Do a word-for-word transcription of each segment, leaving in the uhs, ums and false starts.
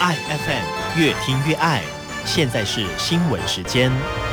爱 F M 越听越爱。现在是新闻时间。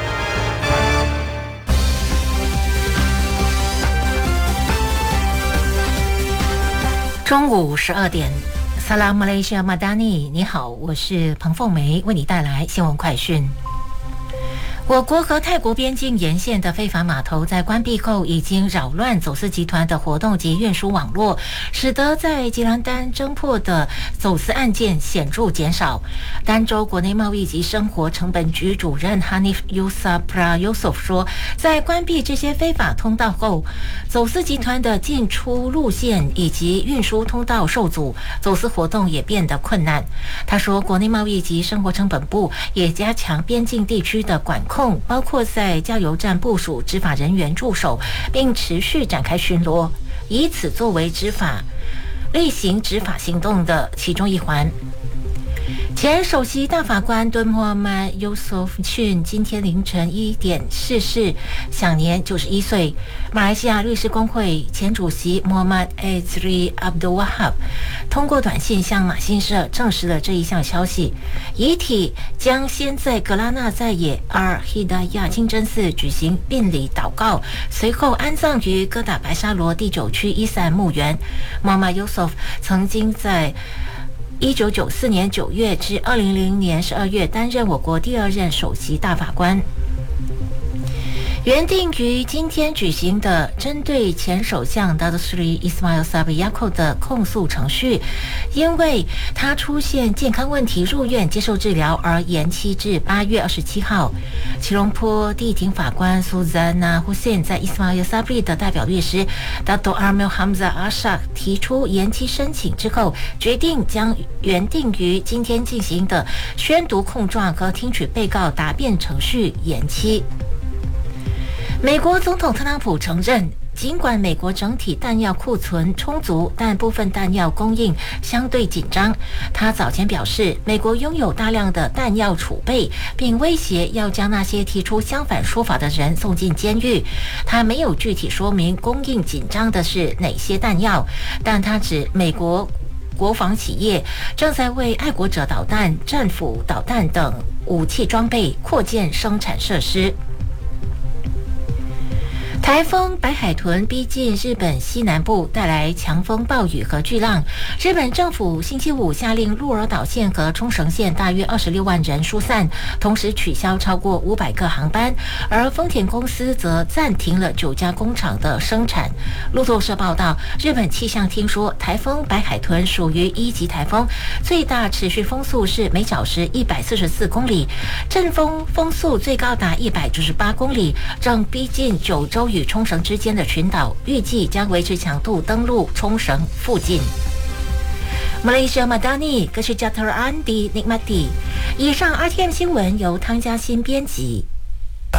中午十二点，萨拉马来西亚马达尼，你好，我是彭凤梅，为你带来新闻快讯。我国和泰国边境沿线的非法码头在关闭后，已经扰乱走私集团的活动及运输网络，使得在吉兰丹侦破的走私案件显著减少。丹州国内贸易及生活成本局主任 Hanif Yusapra Yusuf 说，在关闭这些非法通道后，走私集团的进出路线以及运输通道受阻，走私活动也变得困难。他说，国内贸易及生活成本部也加强边境地区的管控，包括在加油站部署执法人员驻守，并持续展开巡逻，以此作为执法例行执法行动的其中一环。前首席大法官敦穆罕默德·尤索夫逊今天凌晨一点逝世，享年九十一岁。马来西亚律师公会前主席穆罕默德·艾兹里·阿卜杜瓦哈通过短信向马新社证实了这一项消息。遗体将先在格拉纳在野阿尔希达亚清真寺举行殡礼祷告，随后安葬于哥打白沙罗第九区伊斯兰墓园。穆罕默德·尤索夫曾经在一九九四年九月至二零零零年十二月担任我国第二任首席大法官。原定于今天举行的针对前首相 Datuk Seri Ismail Sabri Yaakob 的控诉程序，因为他出现健康问题入院接受治疗而延期至八月二十七号。吉隆坡地庭法官 Suzana Hussein 在 Ismail Sabri 的代表律师 Dato' Armel Hamzah Ashak 提出延期申请之后，决定将原定于今天进行的宣读控状和听取被告答辩程序延期。美国总统特朗普承认，尽管美国整体弹药库存充足，但部分弹药供应相对紧张。他早前表示，美国拥有大量的弹药储备，并威胁要将那些提出相反说法的人送进监狱。他没有具体说明供应紧张的是哪些弹药，但他指美国国防企业正在为爱国者导弹、战斧导弹等武器装备扩建生产设施。台风白海豚逼近日本西南部，带来强风暴雨和巨浪。日本政府星期五下令鹿儿岛县和冲绳县大约二十六万人疏散，同时取消超过五百个航班，而丰田公司则暂停了九家工厂的生产。路透社报道，日本气象厅说，台风白海豚属于一级台风，最大持续风速是每小时一百四十四公里，阵风风速最高达一百九十八公里，正逼近九州与冲绳之间的群岛，预计将维持强度登陆冲绳附近。马来西亚马达尼，格是加特尔安迪尼马蒂。以上 R T M 新闻由汤嘉欣编辑，